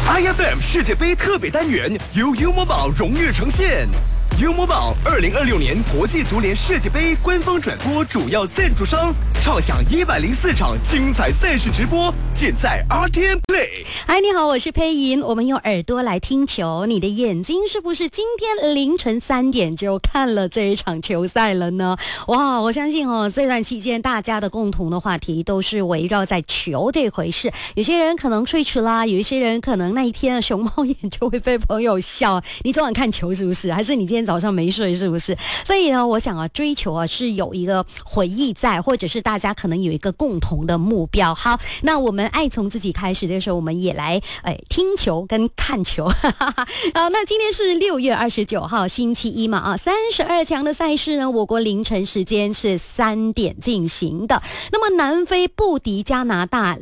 IFM 世界杯特别单元由优某宝荣誉呈现。优某宝2026年国际足联世界杯官方转播主要赞助商，畅享104场精彩赛事直播，尽在 RTM Play。 嗨，你好，我是佩莹。我们用耳朵来听球，你的眼睛是不是今天凌晨3点就看了这一场球赛了呢？哇，我相信这段期间大家的共同的话题都是围绕在球这回事。有些人可能睡迟啦，有一些人可能那一天熊猫眼就会被朋友笑，你昨晚看球是不是？还是你今天早上没睡是不是？所以呢，我想追求是有一个回忆在，或者是大家可能有一个共同的目标。好，那我们爱从自己开始，这个时候我们也来听球跟看球。好，那今天是6月29号星期一嘛，32强的赛事呢，我国凌晨时间是3点进行的。那么南非不敌加拿大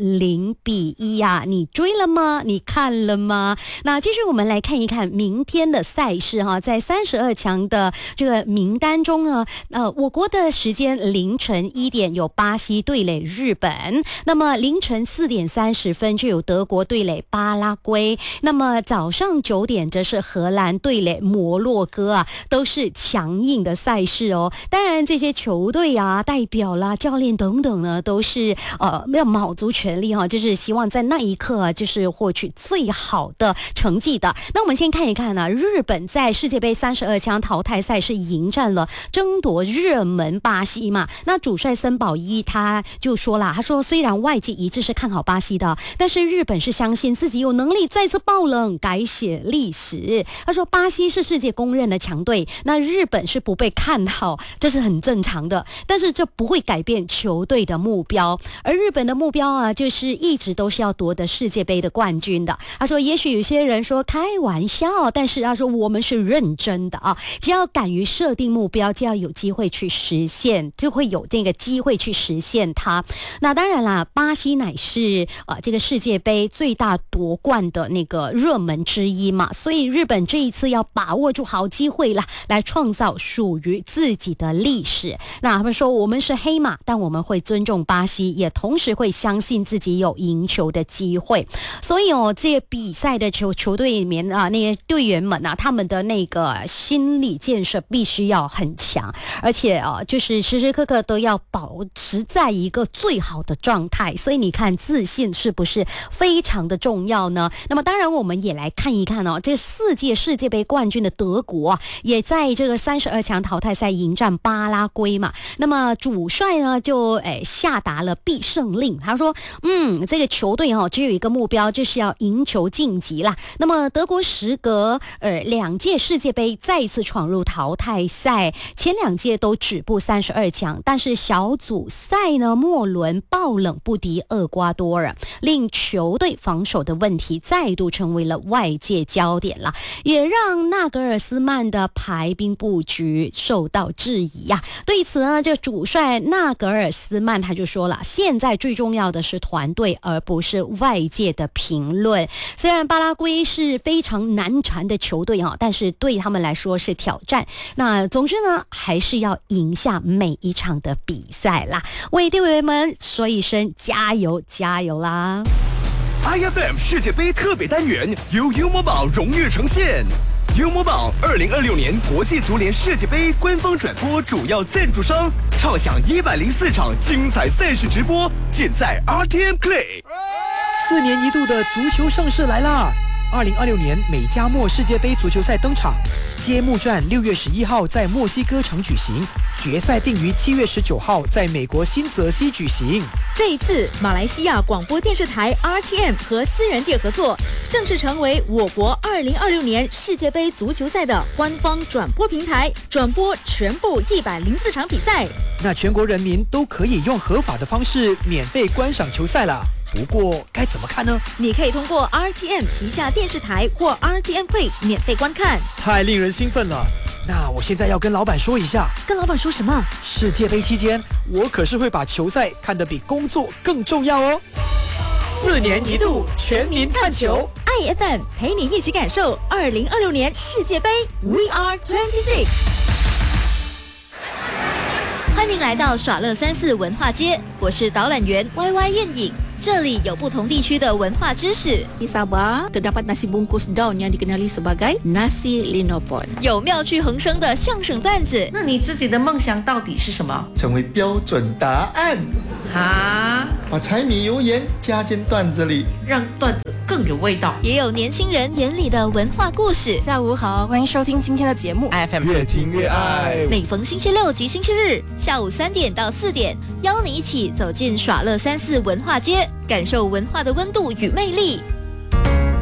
0-1啊，你追了吗？你看了吗？那接着我们来看一看明天的赛事在32强的这个名单中呢，我国的时间凌晨1点有巴西对垒日本，那么凌晨4点30分就有德国对垒巴拉圭，那么早上9点则是荷兰对垒摩洛哥啊，都是强硬的赛事哦。当然这些球队啊、代表啦、教练等等呢，都是要卯足全力就是希望在那一刻就是获取最好的成绩的。那我们先看一看日本在世界杯32强淘汰赛是迎战了争夺热门巴西嘛。那主帅森保一他就说了，他说虽然外界一致是看好巴西的，但是日本是相信自己有能力再次爆冷改写历史。他说巴西是世界公认的强队，那日本是不被看好，这是很正常的，但是这不会改变球队的目标。而日本的目标就是一直都是要夺得世界杯的冠军的。他说也许有些人说开玩笑，但是他说我们是认真的只要敢于设定目标，就要有机会去实现，就会有这个机会去实现它。那当然啦，巴西乃是这个世界杯最大夺冠的那个热门之一嘛，所以日本这一次要把握住好机会啦，来创造属于自己的历史。那他们说我们是黑马，但我们会尊重巴西，也同时会相信自己有赢球的机会。所以这些比赛的球队里面那些队员们他们的那个心理建设必须要很强，而且就是时时刻刻都要保持在一个最好的状态。所以你看自信是不是非常的重要呢？那么当然我们也来看一看这4届世界杯冠军的德国也在这个32强淘汰赛迎战巴拉圭嘛。那么主帅呢就下达了必胜令，他说这个球队只有一个目标，就是要赢球晋级啦。那么德国时隔2届世界杯再次闯入淘汰赛，前2届都止步32强，但是小组赛呢末轮爆冷不敌厄瓜多尔，令球队防守的问题再度成为了外界焦点了，也让纳格尔斯曼的排兵布局受到质疑对此呢，这主帅纳格尔斯曼他就说了，现在最重要的是团队，而不是外界的评论。虽然巴拉圭是非常难缠的球队但是对他们来说是挑战。那总之呢，还是要赢下每一场的比赛啦，为队员们说一声加油加油啦。 IFM 世界杯特别单元由优某宝荣誉呈现。优某宝2026年国际足联世界杯官方转播主要赞助商，畅享104场精彩赛事直播，尽在 RTM Play。 4年一度的足球盛世来啦！2026年美加墨世界杯足球赛登场，揭幕战6月11号在墨西哥城举行，决赛定于7月19号在美国新泽西举行。 这一次，马来西亚广播电视台 RTM 和私人界合作，正式成为我国2026年世界杯足球赛的官方转播平台，转播全部104场比赛。 那全国人民都可以用合法的方式免费观赏球赛了。不过该怎么看呢？ 你可以通过 RTM 旗下电视台或 RTM Play 免费观看。 太令人兴奋了！那我现在要跟老板说一下。 跟老板说什么？ 世界杯期间，我可是会把球赛看得比工作更重要哦。4年一度全民看球 ，IFM 陪你一起感受2026年世界杯 We Are 26。 欢迎来到耍乐34文化街，我是导览员 YY 燕颖。 这里有不同地区的文化知识， Di Sabah, terdapat nasi bungkus daun yang dikenali sebagai nasi linopon. 有妙趣横生的相声段子， 那你自己的梦想到底是什么？ 成为标准答案， 啊， 把柴米油盐加进段子里， 让段子更有味道。 也有年轻人眼里的文化故事。 下午好，欢迎收听今天的节目 FM 越听越爱。 每逢星期六及星期日下午3点到4点，邀你一起走进耍乐34文化街，感受文化的温度与魅力。